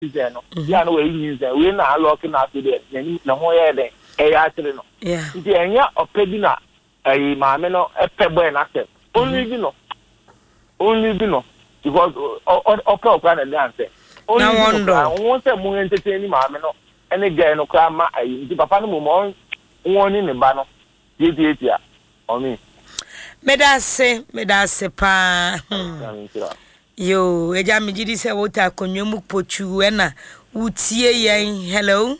no ya no we use we na lock na to the na ho ye de e ya tire no nti enya opedi na ayi maame no epebo na step only bi no because okra na dance only won say mu entertain maame no ene guy no kra ma ayi nti papa no mo won ni ne ba no yetia omi medase pa yo eja mi jidi se wota konyo mu pochu na utie yen hello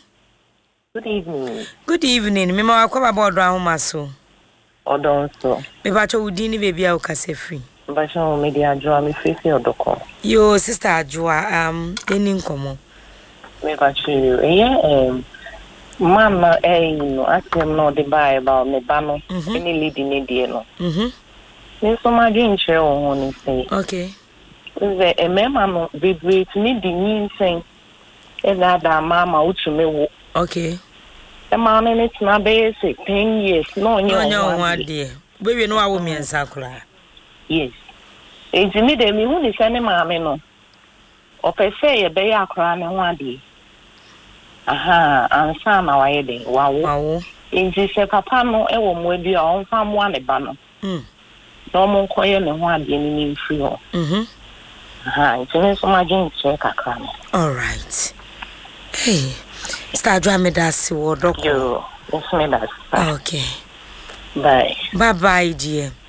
good evening me ma kwa baba odo ahoma so Odon so. Me ba cho udi ni baby a ukase free. Ba cho me dia Ajua me face odoko. Yo sister Ajua eni nkomo. Me ba cho mama no atem no de buy about me ba no any lady ne die no. Me so ma dwen chere wo ni say. Okay. Ze emema no bebre ni di ni sen. E da mama utu me wo. Okay. The man in it's not basic 10 years. No, one day. Baby, no, I will me and Sakura. Yes. It's me, the me who is any mammy no. Or per se, a bay are crying one day. Aha, and some our wedding. Wow. Is this a papa no, a woman with your own farm one a banner? No more quiet and one day in free. Aha, it's so much in check a crime. All right. Hey. Start drama that's what you. Okay. Bye. Bye, dear.